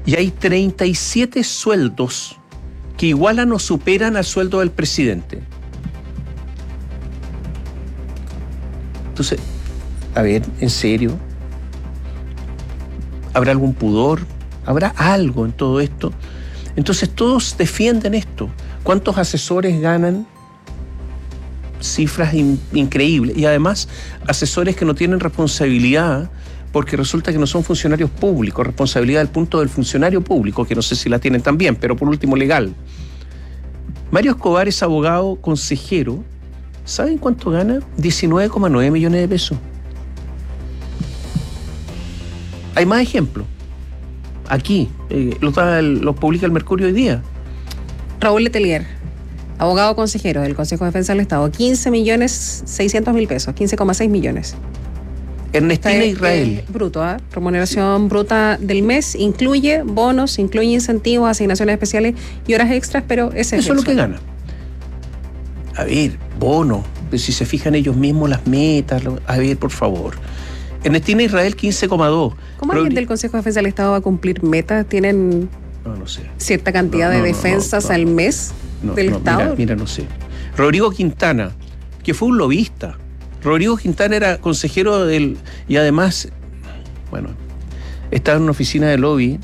Y hay 37 sueldos que igualan o superan al sueldo del presidente. Entonces, a ver, en serio, ¿habrá algún pudor? ¿Habrá algo en todo esto? Entonces todos defienden esto. ¿Cuántos asesores ganan? Cifras increíbles. Y además, asesores que no tienen responsabilidad, porque resulta que no son funcionarios públicos, responsabilidad del punto del funcionario público, que no sé si la tienen también, pero por último legal. Mario Escobar es abogado consejero. ¿Saben cuánto gana? 19,9 millones de pesos. Hay más ejemplos. Aquí, los publica el Mercurio hoy día. Raúl Letelier, abogado consejero del Consejo de Defensa del Estado, 15.600.000 pesos, 15,6 millones. Ernestina Israel. Bruto, ¿eh? Remuneración bruta del mes, incluye bonos, incluye incentivos, asignaciones especiales y horas extras, pero ese eso es lo que gana. A ver, bono, si se fijan ellos mismos las metas, a ver, por favor. Ernestina Israel, 15,2. ¿Cómo alguien del Consejo de Defensa del Estado va a cumplir metas? ¿Tienen no sé. cierta cantidad de defensas al mes del Estado? Mira, no sé. Rodrigo Quintana, que fue un lobista. Rodrigo Quintana era consejero y además, bueno, estaba en una oficina de lobby.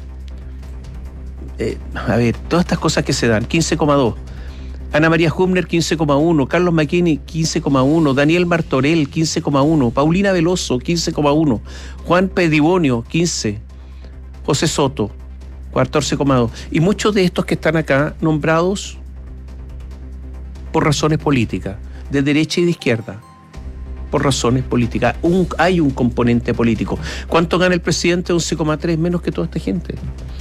A ver, todas estas cosas que se dan, 15,2. Ana María Hubner, 15,1. Carlos McKinney, 15,1. Daniel Martorell, 15,1. Paulina Veloso, 15,1. Juan Pedibonio, 15. José Soto, 14,2. Y muchos de estos que están acá nombrados por razones políticas, de derecha y de izquierda. Por razones políticas. Hay un componente político. ¿Cuánto gana el presidente? 11,3, menos que toda esta gente.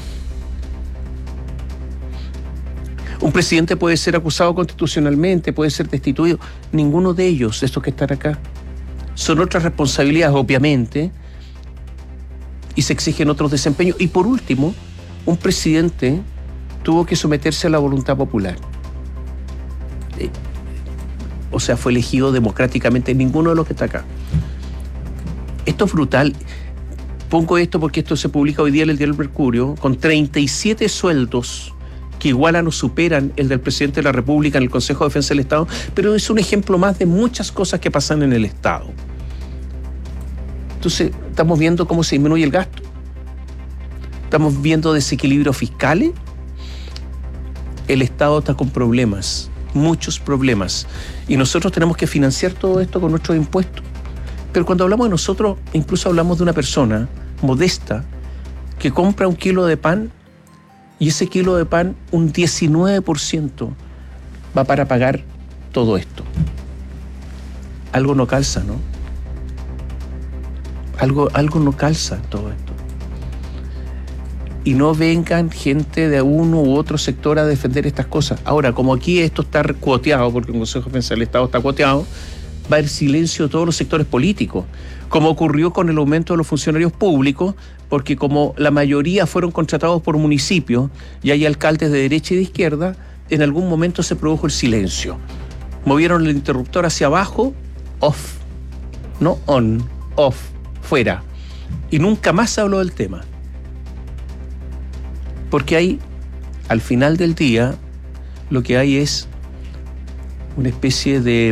Un presidente puede ser acusado constitucionalmente, puede ser destituido. Ninguno de ellos, estos que están acá. Son otras responsabilidades, obviamente, y se exigen otros desempeños. Y por último, un presidente tuvo que someterse a la voluntad popular. O sea, fue elegido democráticamente, ninguno de los que está acá. Esto es brutal. Pongo esto porque esto se publica hoy día en el diario El Mercurio, con 37 sueldos que igualan o superan el del presidente de la República en el Consejo de Defensa del Estado, pero es un ejemplo más de muchas cosas que pasan en el Estado. Entonces, estamos viendo cómo se disminuye el gasto. Estamos viendo desequilibrios fiscales. El Estado está con problemas, muchos problemas, y nosotros tenemos que financiar todo esto con nuestros impuestos. Pero cuando hablamos de nosotros, incluso hablamos de una persona modesta que compra un kilo de pan, y ese kilo de pan, un 19% va para pagar todo esto. Algo no calza, ¿no? Algo no calza en todo esto. Y no vengan gente de uno u otro sector a defender estas cosas. Ahora, como aquí esto está cuoteado, porque el Consejo de Defensa del Estado está cuoteado, va a haber silencio de todos los sectores políticos, como ocurrió con el aumento de los funcionarios públicos, porque como la mayoría fueron contratados por municipios y hay alcaldes de derecha y de izquierda, en algún momento se produjo el silencio. Movieron el interruptor hacia abajo, off, no on, off, fuera. Y nunca más se habló del tema. Porque hay, al final del día, lo que hay es una especie de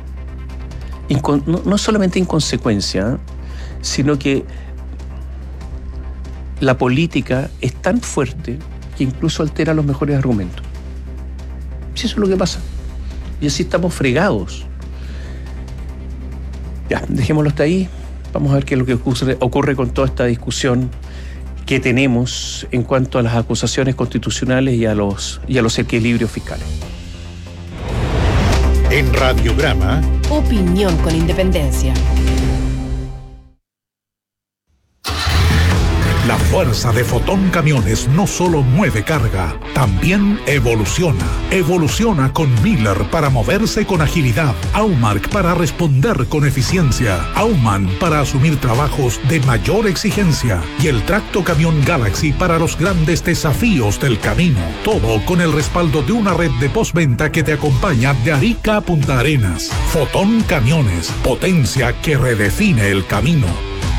no solamente inconsecuencia, sino que la política es tan fuerte que incluso altera los mejores argumentos. Si eso es lo que pasa. Y así estamos fregados. Ya, dejémoslo hasta ahí. Vamos a ver qué es lo que ocurre con toda esta discusión que tenemos en cuanto a las acusaciones constitucionales y a los equilibrios fiscales. En Radiograma, opinión con independencia. La fuerza de Fotón Camiones no solo mueve carga, también evoluciona. Evoluciona con Miller para moverse con agilidad, Aumark para responder con eficiencia, Aumann para asumir trabajos de mayor exigencia y el Tracto Camión Galaxy para los grandes desafíos del camino. Todo con el respaldo de una red de postventa que te acompaña de Arica a Punta Arenas. Fotón Camiones, potencia que redefine el camino.